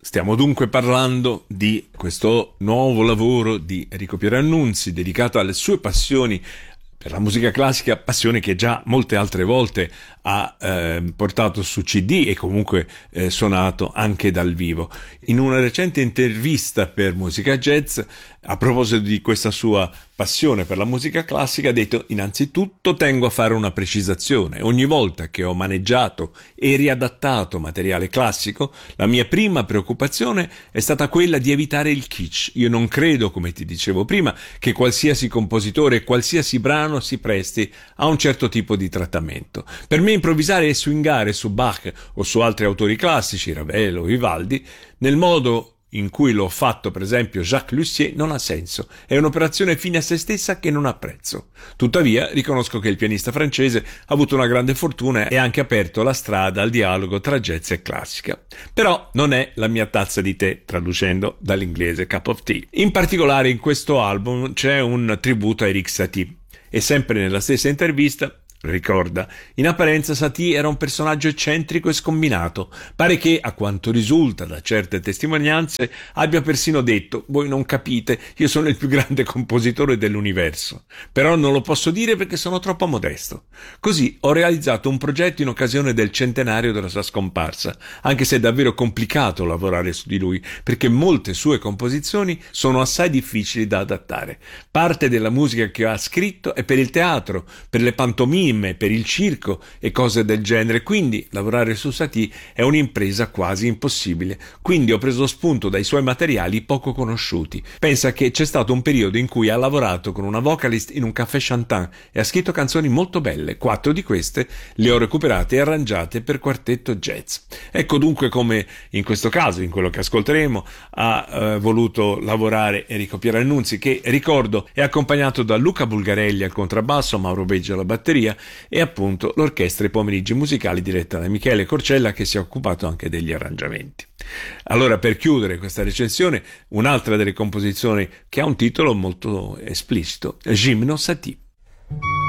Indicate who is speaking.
Speaker 1: Stiamo dunque parlando di questo nuovo lavoro di Enrico Pierannunzi dedicato alle sue passioni per la musica classica, passione che già molte altre volte ha portato su CD e comunque suonato anche dal vivo. In una recente intervista per Musica Jazz, a proposito di questa sua passione per la musica classica, ha detto: innanzitutto tengo a fare una precisazione. Ogni volta che ho maneggiato e riadattato materiale classico, la mia prima preoccupazione è stata quella di evitare il kitsch. Io non credo, come ti dicevo prima, che qualsiasi compositore, qualsiasi brano si presti a un certo tipo di trattamento. Per me improvvisare e swingare su Bach o su altri autori classici, Ravel o Vivaldi, nel modo in cui l'ho fatto per esempio Jacques Lussier, non ha senso. È un'operazione fine a se stessa che non apprezzo. Tuttavia riconosco che il pianista francese ha avuto una grande fortuna e ha anche aperto la strada al dialogo tra jazz e classica. Però non è la mia tazza di tè, traducendo dall'inglese cup of tea. In particolare in questo album c'è un tributo a Erik Satie e sempre nella stessa intervista ricorda: in apparenza Satie era un personaggio eccentrico e scombinato. Pare che, a quanto risulta da certe testimonianze, abbia persino detto: voi non capite, io sono il più grande compositore dell'universo, però non lo posso dire perché sono troppo modesto. Così ho realizzato un progetto in occasione del centenario della sua scomparsa, anche se è davvero complicato lavorare su di lui, perché molte sue composizioni sono assai difficili da adattare. Parte della musica che ha scritto è per il teatro, per le pantomime, per il circo e cose del genere, quindi lavorare su Satie è un'impresa quasi impossibile. Quindi ho preso spunto dai suoi materiali poco conosciuti. Pensa che c'è stato un periodo in cui ha lavorato con una vocalist in un caffè chantant e ha scritto canzoni molto belle. 4 di queste le ho recuperate e arrangiate per quartetto jazz. Ecco dunque come in questo caso, in quello che ascolteremo, ha voluto lavorare Enrico Pierannunzi, che, ricordo, è accompagnato da Luca Bulgarelli al contrabbasso, Mauro Beggi alla batteria e appunto l'orchestra I Pomeriggi Musicali diretta da Michele Corcella, che si è occupato anche degli arrangiamenti. Allora, per chiudere questa recensione, un'altra delle composizioni che ha un titolo molto esplicito: Gymno Satie.